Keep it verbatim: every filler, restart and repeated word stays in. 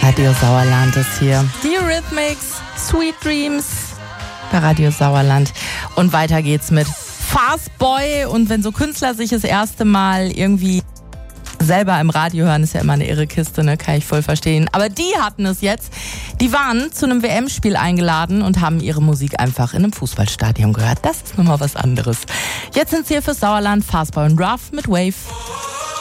Radio Sauerland ist hier. Die Eurythmics, Sweet Dreams bei Radio Sauerland. Und weiter geht's mit Fast Boy. Und wenn so Künstler sich das erste Mal irgendwie selber im Radio hören, ist ja immer eine irre Kiste, ne? Kann ich voll verstehen. Aber die hatten es jetzt. Die waren zu einem W M-Spiel eingeladen und haben ihre Musik einfach in einem Fußballstadion gehört. Das ist nun mal was anderes. Jetzt sind sie hier für Sauerland, Fast Boy und Ruff mit Wave.